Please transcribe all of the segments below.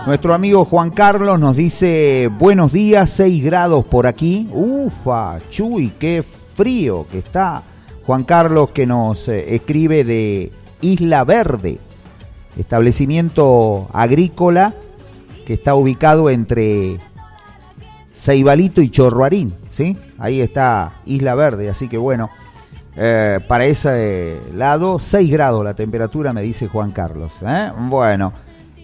Nuestro amigo Juan Carlos nos dice, buenos días, 6 grados por aquí. Ufa, chuy, qué frío que está. Juan Carlos, que nos escribe de Isla Verde, establecimiento agrícola que está ubicado entre Ceibalito y Chorroarín, ¿sí? Ahí está Isla Verde, así que bueno, para ese lado, 6 grados la temperatura, me dice Juan Carlos. Bueno,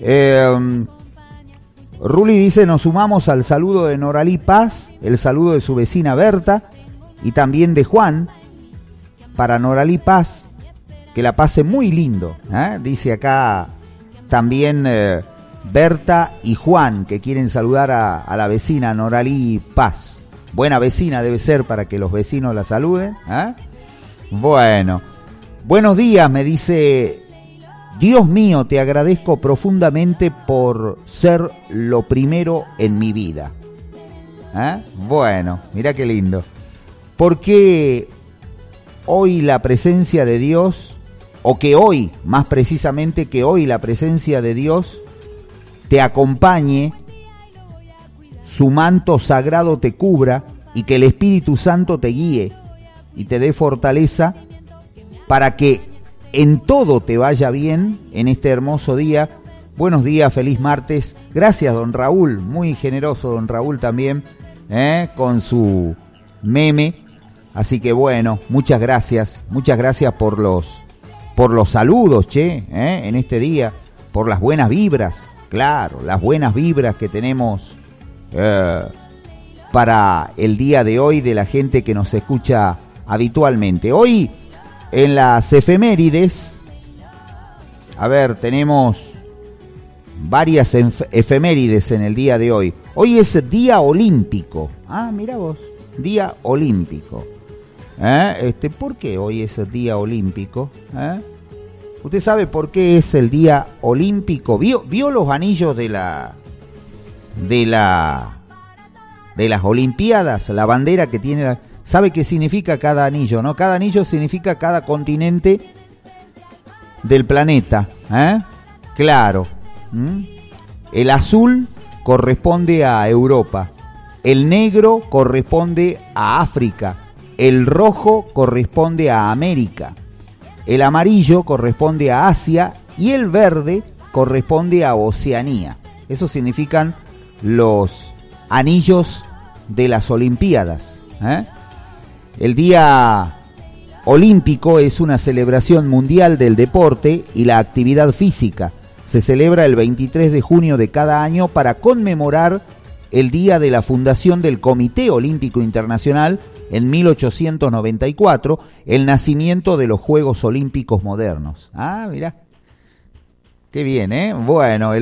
Ruli dice, nos sumamos al saludo de Noralí Paz, el saludo de su vecina Berta y también de Juan, para Noralí Paz, que la pase muy lindo, dice acá también Berta y Juan, que quieren saludar a la vecina Noralí Paz. Buena vecina debe ser para que los vecinos la saluden. Bueno, buenos días, me dice, Dios mío, te agradezco profundamente por ser lo primero en mi vida. Bueno, mira qué lindo. Porque hoy la presencia de Dios, o que hoy, más precisamente que hoy la presencia de Dios te acompañe, su manto sagrado te cubra y que el Espíritu Santo te guíe y te dé fortaleza para que en todo te vaya bien en este hermoso día. Buenos días, feliz martes. Gracias, don Raúl, muy generoso don Raúl también, con su meme. Así que bueno, muchas gracias por los saludos, en este día, por las buenas vibras, claro, las buenas vibras que tenemos para el día de hoy de la gente que nos escucha habitualmente. Hoy, en las efemérides, a ver, tenemos varias efemérides en el día de hoy. Hoy es Día Olímpico. Mira vos, Día Olímpico. ¿Por qué hoy es el Día Olímpico? ¿Usted sabe por qué es el Día Olímpico? ¿Vio los anillos de las Olimpiadas? La bandera que tiene. ¿Sabe qué significa cada anillo, no? Cada anillo significa cada continente del planeta. Claro. El azul corresponde a Europa. El negro corresponde a África. El rojo corresponde a América. El amarillo corresponde a Asia y el verde corresponde a Oceanía. Eso significan los anillos de las Olimpiadas. El Día Olímpico es una celebración mundial del deporte y la actividad física. Se celebra el 23 de junio de cada año para conmemorar el día de la fundación del Comité Olímpico Internacional en 1894, el nacimiento de los Juegos Olímpicos modernos. Mirá. Qué bien, Bueno,